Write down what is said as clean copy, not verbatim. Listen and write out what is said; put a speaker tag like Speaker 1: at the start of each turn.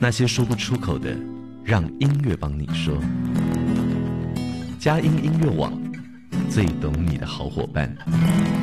Speaker 1: 那些说不出口的，让音乐帮你说。佳音音乐网，最懂你的好伙伴。